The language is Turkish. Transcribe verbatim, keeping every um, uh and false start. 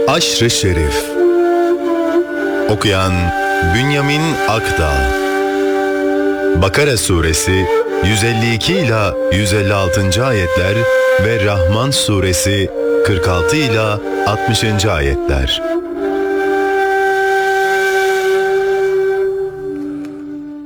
Aşr-ı Şerif. Okuyan Bünyamin Akdağ. Bakara Suresi yüz elli iki ila yüz elli altıncı ayetler ve Rahman Suresi kırk altı ila altmışıncı ayetler.